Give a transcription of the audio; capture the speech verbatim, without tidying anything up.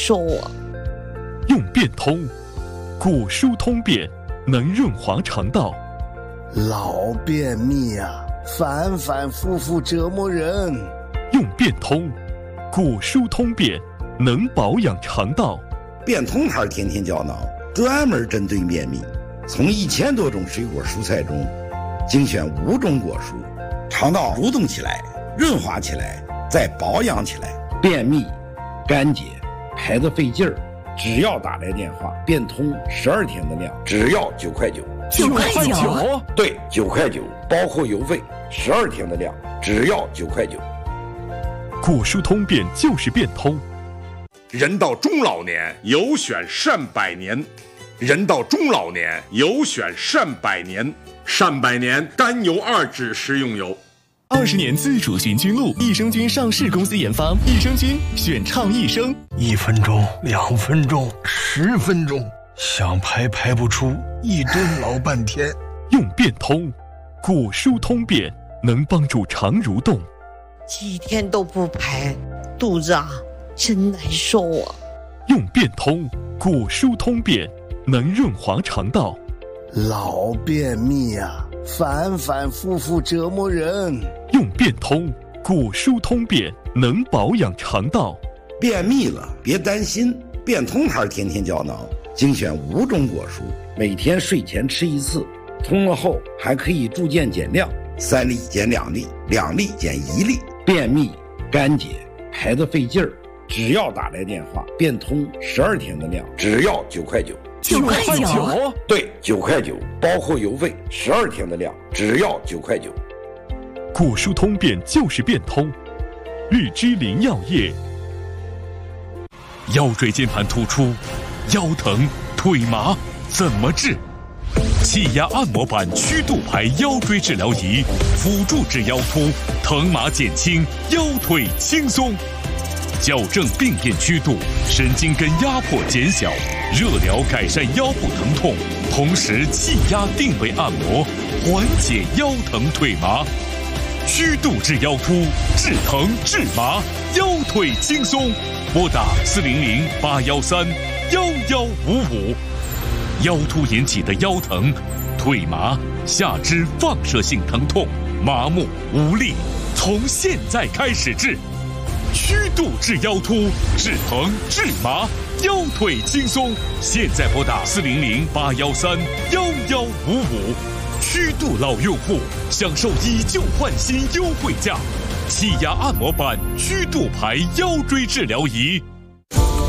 受啊！ 用变通，古疏通便，能润滑肠道。 老便秘啊，反反复复折磨人。 用变通，古疏通便，能保养肠道。 变通牌天天胶囊专门针对便秘，从一千多种水果蔬菜中精选五种果蔬，肠道蠕动起来，润滑起来，再保养起来。便秘、干结、排得费劲儿，只要打来电话，变通十二天的量，只要九块九。 九块九？ 对，九块九，包括邮费，十二天的量，只要九块九。 古疏通便就是变通。 人到中老年，有选善百年。人到中老年，有选善百年。善百年甘油二酯食用油。 二十年自主寻菌露，益生菌上市公司研发，益生菌选畅益生。 一分钟、两分钟、十分钟，想排排不出，一蹲老半天。 用变通，古疏通便，能帮助肠蠕动。 几天都不排，肚子啊真难受啊！ 用变通，古疏通便，能润滑肠道。 老便秘啊，反反复复折磨人。 用变通，古疏通便，能保养肠道。 便秘了别担心，变通牌天天胶囊精选五种果蔬，每天睡前吃一次，通了后还可以逐渐减量，三粒减两粒，两粒减一粒。便秘、干结、排得费劲儿，只要打来电话，变通十二天的量，只要九块九。 九块九？ 对，九块九，包括邮费，十二天的量，只要九块九。 古疏通便就是变通。绿之灵药业。腰椎间盘突出、腰疼、腿麻怎么治？气压按摩板曲度牌腰椎治疗仪，辅助治腰突，疼麻减轻，腰腿轻松。矫正病变曲度，神经根压迫减小，热疗改善腰部疼痛，同时气压定位按摩，缓解腰疼腿麻。曲度治腰突，治疼治麻，腰腿轻松。拨打四零零八幺三幺幺五五。腰突引起的腰疼、腿麻、下肢放射性疼痛、麻木无力，从现在开始治。曲度治腰突，治疼治麻，腰腿轻松。现在拨打四零零八幺三幺幺五五。曲度老用户享受以旧换新优惠价，气压按摩板曲度牌腰椎治疗仪。